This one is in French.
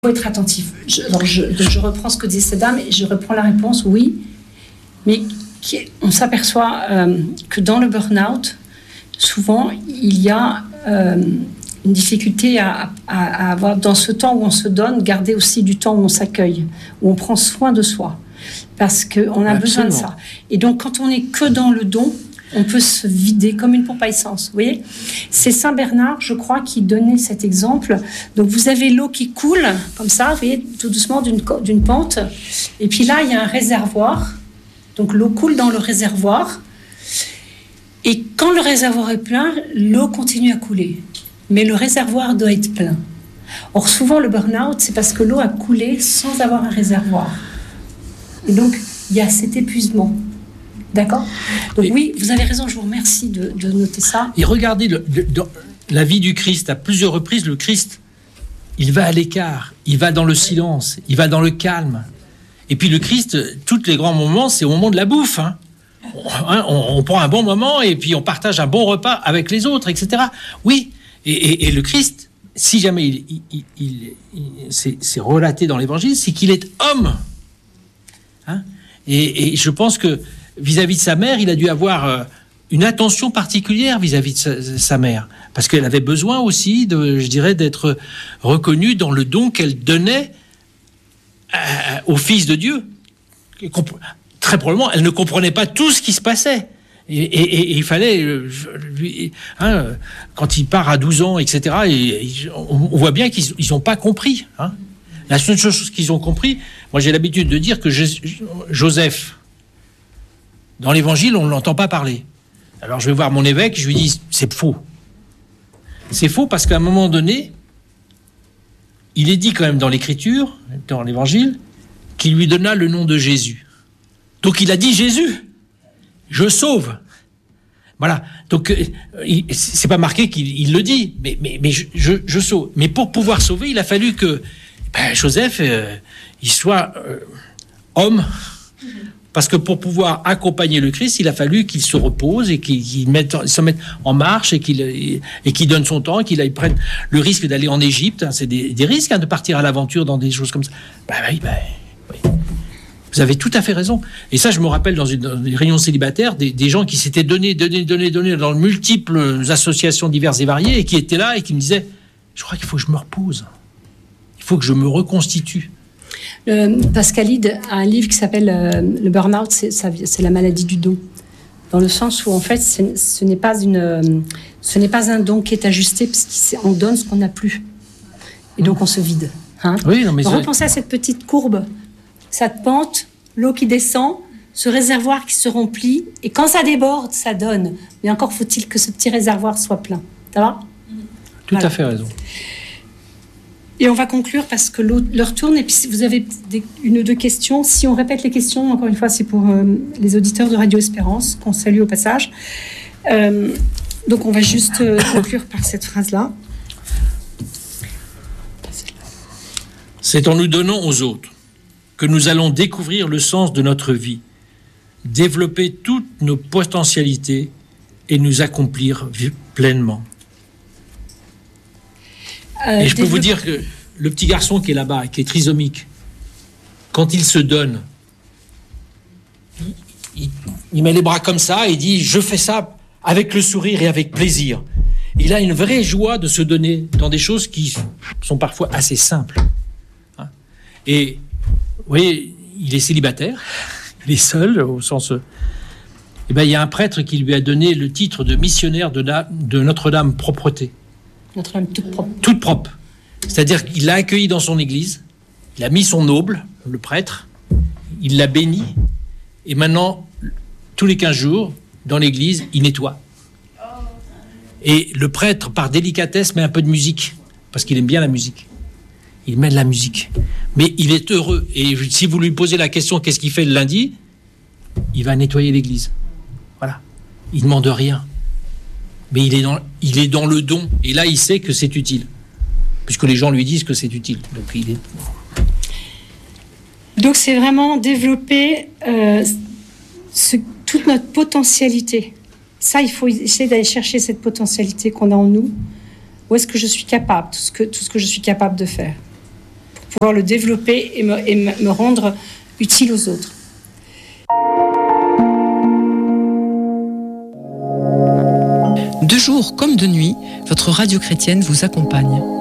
faut être attentif. Je reprends ce que disait cette dame et je reprends la réponse, oui. Mais on s'aperçoit que dans le burn-out, souvent, il y a une difficulté à avoir, dans ce temps où on se donne, garder aussi du temps où on s'accueille, où on prend soin de soi. Parce qu'on a besoin de ça. Et donc, quand on n'est que dans le don, on peut se vider comme une pompe à essence. Vous voyez ? C'est Saint Bernard, je crois, qui donnait cet exemple. Donc, vous avez l'eau qui coule, comme ça, vous voyez, tout doucement d'une pente. Et puis là, il y a un réservoir. Donc, l'eau coule dans le réservoir. Et quand le réservoir est plein, l'eau continue à couler. Mais le réservoir doit être plein. Or, souvent, le burn-out, c'est parce que l'eau a coulé sans avoir un réservoir. Et donc, il y a cet épuisement. D'accord ? Donc oui, vous avez raison, je vous remercie de noter ça. Et regardez, dans la vie du Christ, à plusieurs reprises, le Christ, il va à l'écart, il va dans le silence, il va dans le calme. Et puis le Christ, tous les grands moments, c'est au moment de la bouffe. On prend un bon moment et puis on partage un bon repas avec les autres, etc. Oui, et le Christ, si jamais c'est relaté dans l'Évangile, c'est qu'il est homme. Et je pense que vis-à-vis de sa mère, il a dû avoir une attention particulière vis-à-vis de sa mère, parce qu'elle avait besoin aussi, d'être reconnue dans le don qu'elle donnait au Fils de Dieu. Très probablement, elle ne comprenait pas tout ce qui se passait. Et il fallait, quand il part à 12 ans, etc., on voit bien qu'ils n'ont pas compris. La seule chose qu'ils ont compris, moi j'ai l'habitude de dire que Joseph, dans l'Évangile, on ne l'entend pas parler. Alors je vais voir mon évêque, je lui dis, c'est faux. C'est faux parce qu'à un moment donné, il est dit quand même dans l'Écriture, dans l'Évangile, qu'il lui donna le nom de Jésus. Donc il a dit Jésus, je sauve. Voilà. Donc c'est pas marqué qu'il le dit, mais je sauve. Mais pour pouvoir sauver, il a fallu que Joseph, il soit homme. Parce que pour pouvoir accompagner le Christ, il a fallu qu'il se repose et qu'il se mette en marche et qu'il donne son temps, qu'il prenne le risque d'aller en Égypte. C'est des risques de partir à l'aventure dans des choses comme ça. Oui. Vous avez tout à fait raison. Et ça, je me rappelle dans une réunion célibataire, des gens qui s'étaient donnés dans multiples associations diverses et variées et qui étaient là et qui me disaient « Je crois qu'il faut que je me repose. Il faut que je me reconstitue. » Pascalide a un livre qui s'appelle Le Burn-out, c'est la maladie du don. Dans le sens où, en fait, ce n'est pas un don qui est ajusté, parce qu'on donne ce qu'on n'a plus. Et donc, on se vide. Oui, non, mais donc, repensez à cette petite courbe, cette pente, l'eau qui descend, ce réservoir qui se remplit, et quand ça déborde, ça donne. Mais encore faut-il que ce petit réservoir soit plein. Ça va ? Tout à fait raison. Et on va conclure parce que l'heure tourne. Et puis, si vous avez une ou deux questions, si on répète les questions, encore une fois, c'est pour les auditeurs de Radio Espérance, qu'on salue au passage. Donc, on va juste conclure par cette phrase-là. C'est en nous donnant aux autres que nous allons découvrir le sens de notre vie, développer toutes nos potentialités et nous accomplir pleinement. Et je peux vous dire que le petit garçon qui est là-bas, qui est trisomique, quand il se donne, il met les bras comme ça et il dit « Je fais ça avec le sourire et avec plaisir ». Il a une vraie joie de se donner dans des choses qui sont parfois assez simples. Et vous voyez, il est célibataire, il est seul au sens... il y a un prêtre qui lui a donné le titre de missionnaire de Notre-Dame Propreté. Notre-Dame toute propre. Toute propre. C'est-à-dire qu'il l'a accueilli dans son église, il a mis son auble, le prêtre, il l'a béni, et maintenant, tous les 15 jours, dans l'église, il nettoie. Et le prêtre, par délicatesse, met un peu de musique, parce qu'il aime bien la musique. Il met de la musique. Mais il est heureux. Et si vous lui posez la question, qu'est-ce qu'il fait le lundi ? Il va nettoyer l'église. Voilà. Il ne demande rien. Mais il est dans le don. Et là, il sait que c'est utile. Puisque les gens lui disent que c'est utile. Donc c'est vraiment développer toute notre potentialité. Ça, il faut essayer d'aller chercher cette potentialité qu'on a en nous. Où est-ce que je suis capable, tout ce que je suis capable de faire, pour pouvoir le développer et me rendre utile aux autres. De jour comme de nuit, votre radio chrétienne vous accompagne.